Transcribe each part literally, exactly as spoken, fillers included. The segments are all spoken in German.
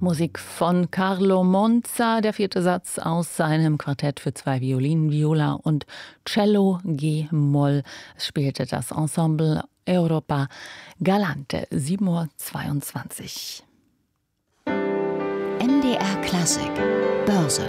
Musik von Carlo Monza, der vierte Satz aus seinem Quartett für zwei Violinen, Viola und Cello G-Moll. Es spielte das Ensemble Europa Galante. sieben Uhr zweiundzwanzig. M D R Klassik Börse.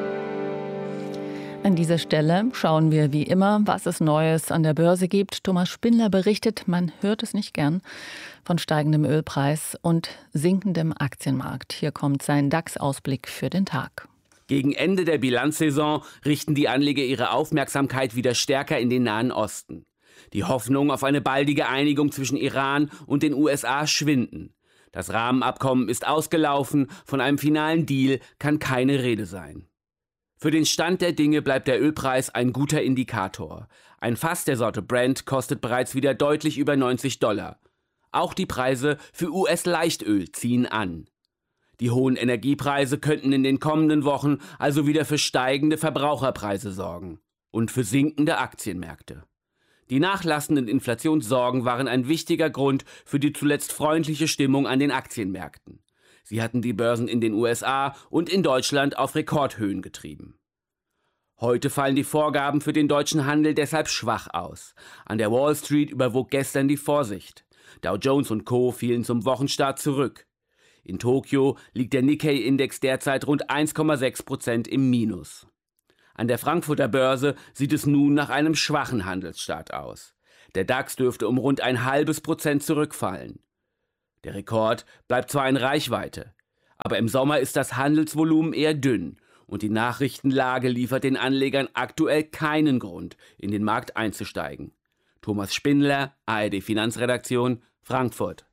An dieser Stelle schauen wir wie immer, was es Neues an der Börse gibt. Thomas Spindler berichtet, man hört es nicht gern, von steigendem Ölpreis und sinkendem Aktienmarkt. Hier kommt sein DAX-Ausblick für den Tag. Gegen Ende der Bilanzsaison richten die Anleger ihre Aufmerksamkeit wieder stärker in den Nahen Osten. Die Hoffnung auf eine baldige Einigung zwischen Iran und den U S A schwinden. Das Rahmenabkommen ist ausgelaufen, von einem finalen Deal kann keine Rede sein. Für den Stand der Dinge bleibt der Ölpreis ein guter Indikator. Ein Fass der Sorte Brent kostet bereits wieder deutlich über neunzig Dollar. Auch die Preise für U S-Leichtöl ziehen an. Die hohen Energiepreise könnten in den kommenden Wochen also wieder für steigende Verbraucherpreise sorgen und für sinkende Aktienmärkte. Die nachlassenden Inflationssorgen waren ein wichtiger Grund für die zuletzt freundliche Stimmung an den Aktienmärkten. Sie hatten die Börsen in den U S A und in Deutschland auf Rekordhöhen getrieben. Heute fallen die Vorgaben für den deutschen Handel deshalb schwach aus. An der Wall Street überwog gestern die Vorsicht. Dow Jones und Co. fielen zum Wochenstart zurück. In Tokio liegt der Nikkei-Index derzeit rund eins Komma sechs Prozent im Minus. An der Frankfurter Börse sieht es nun nach einem schwachen Handelsstart aus. Der DAX dürfte um rund ein halbes Prozent zurückfallen. Der Rekord bleibt zwar in Reichweite, aber im Sommer ist das Handelsvolumen eher dünn und die Nachrichtenlage liefert den Anlegern aktuell keinen Grund, in den Markt einzusteigen. Thomas Spindler, A R D Finanzredaktion, Frankfurt.